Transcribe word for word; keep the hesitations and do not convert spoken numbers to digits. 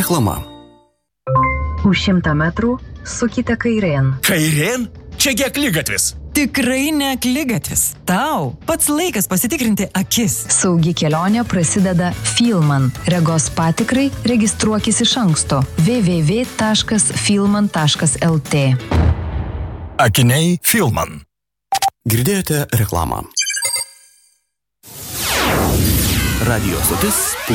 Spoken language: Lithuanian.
reklama. Už šimtą metrų sukite kairėn. Kairėn? Čiagi akligatvis. Tikrai ne akligatvis. Tau pats laikas pasitikrinti akis. Saugi kelionė prasideda Filman. Regos patikrai registruokis iš anksto. w w w taškas filman taškas l t. Akiniai Filman. Girdėjote reklamą. Radio stotis